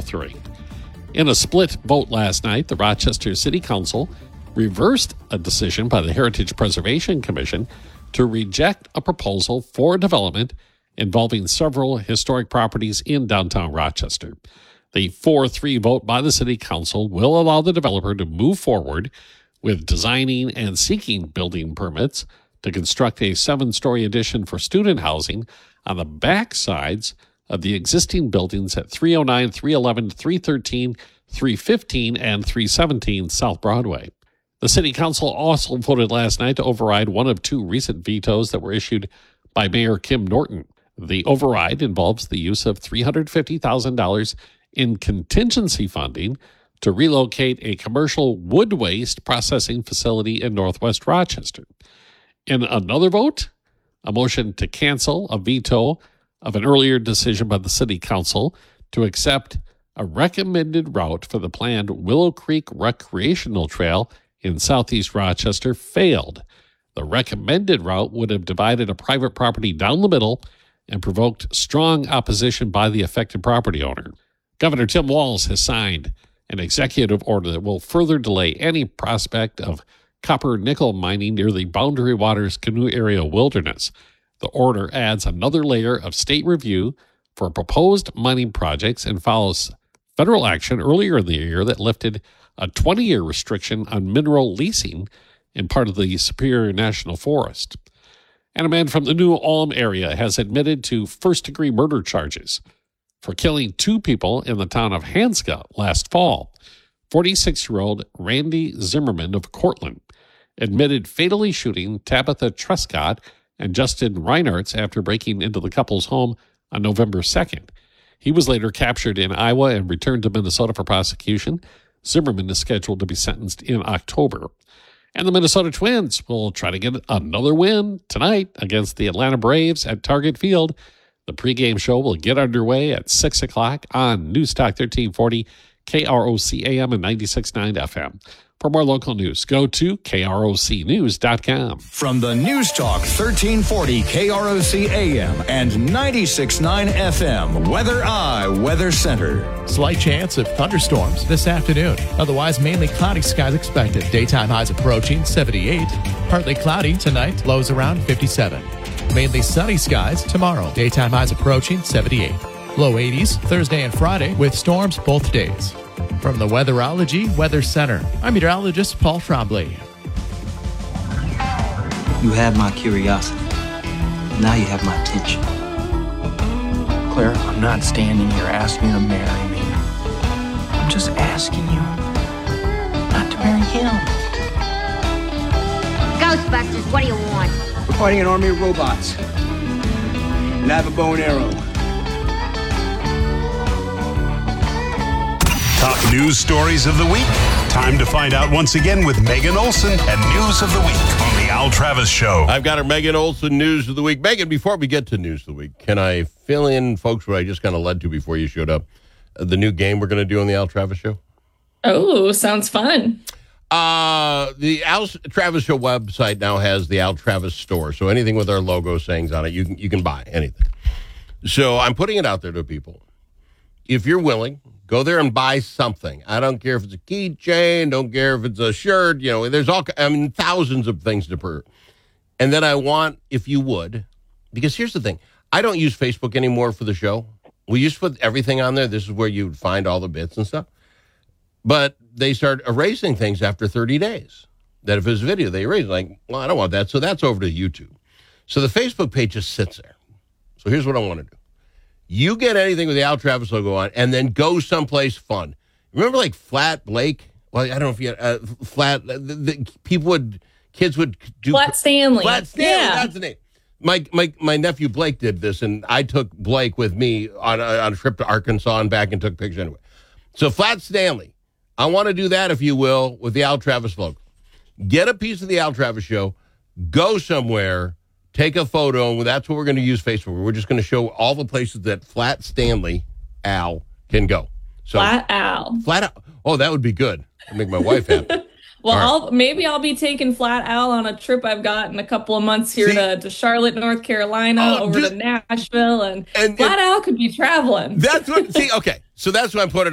3. In a split vote last night, the Rochester City Council reversed a decision by the Heritage Preservation Commission to reject a proposal for development involving several historic properties in downtown Rochester. The 4-3 vote by the City Council will allow the developer to move forward with designing and seeking building permits to construct a 7-story addition for student housing on the back sides of the existing buildings at 309, 311, 313, 315, and 317 South Broadway. The City Council also voted last night to override one of 2 recent vetoes that were issued by Mayor Kim Norton. The override involves the use of $350,000 in contingency funding to relocate a commercial wood waste processing facility in Northwest Rochester. In another vote, a motion to cancel a veto of an earlier decision by the City Council to accept a recommended route for the planned Willow Creek Recreational Trail in southeast Rochester failed. The recommended route would have divided a private property down the middle and provoked strong opposition by the affected property owner. Governor Tim Walz has signed an executive order that will further delay any prospect of copper-nickel mining near the Boundary Waters Canoe Area Wilderness. The order adds another layer of state review for proposed mining projects and follows federal action earlier in the year that lifted a 20-year restriction on mineral leasing in part of the Superior National Forest. And a man from the New Ulm area has admitted to first-degree murder charges for killing 2 people in the town of Hanska last fall. 46-year-old Randy Zimmerman of Cortland admitted fatally shooting Tabitha Trescott and Justin Reinartz after breaking into the couple's home on November 2nd. He was later captured in Iowa and returned to Minnesota for prosecution. Zimmerman is scheduled to be sentenced in October. And the Minnesota Twins will try to get another win tonight against the Atlanta Braves at Target Field. The pregame show will get underway at 6 o'clock on Newstalk 1340, KROC AM and 96.9 FM. For more local news, go to krocnews.com. From the Newstalk 1340 KROC AM and 96.9 FM, Weather Eye Weather Center. Slight chance of thunderstorms this afternoon. Otherwise, mainly cloudy skies expected. Daytime highs approaching 78. Partly cloudy tonight, lows around 57. Mainly sunny skies tomorrow. Daytime highs approaching 78. Low 80s Thursday and Friday with storms both days. From the Weatherology Weather Center, I'm meteorologist Paul Trombley. You had my curiosity. Now you have my attention. Claire, I'm not standing here asking you to marry me. I'm just asking you not to marry him. Ghostbusters, what do you want? We're fighting an army of robots. And I have a bow and arrow. Top news stories of the week. Time to find out once again with Megan Olson and News of the Week on the Al Travis Show. I've got our Megan Olson News of the Week. Megan, before we get to News of the Week, can I fill in, folks, what I just kind of led to before you showed up? The new game we're going to do on the Al Travis Show? Oh, sounds fun. The Al Travis Show website now has the Al Travis store. So anything with our logo sayings on it, you can buy anything. So I'm putting it out there to people. If you're willing, go there and buy something. I don't care if it's a keychain, don't care if it's a shirt, there's thousands of things to purchase. And then I want, if you would, because here's the thing, I don't use Facebook anymore for the show. We used to put everything on there. This is where you'd find all the bits and stuff. But they start erasing things after 30 days. That if it's video, they erase. Like, well, I don't want that. So that's over to YouTube. So the Facebook page just sits there. So here's what I want to do. You get anything with the Al Travis logo on, and then go someplace fun. Remember, like Flat Blake? Well, I don't know if you had Flat. Kids would do Flat Stanley. Flat Stanley. Yeah. That's the name. My nephew Blake did this, and I took Blake with me on a trip to Arkansas and back and took pictures anyway. So Flat Stanley, I want to do that, if you will, with the Al Travis logo. Get a piece of the Al Travis show, go somewhere. Take a photo, and that's what we're going to use Facebook. We're just going to show all the places that Flat Stanley Al can go. So, Flat Al. Oh, that would be good. That'd make my wife happy. Well, maybe I'll be taking Flat Al on a trip I've got in a couple of months here to Charlotte, North Carolina, to Nashville, and Flat Al could be traveling. That's what. Okay, so that's what I'm putting.